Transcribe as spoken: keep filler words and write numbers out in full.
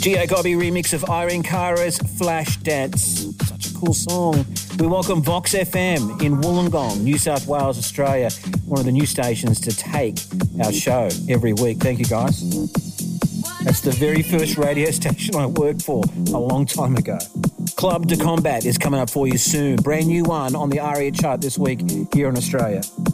Gio Gobby remix of Irene Cara's Flash Dance. Such a cool song. We welcome Vox F M in Wollongong, New South Wales, Australia, one of the new stations to take our show every week. Thank you, guys. That's the very first radio station I worked for a long time ago. Club de Combat is coming up for you soon. Brand new one on the ARIA chart this week here in Australia.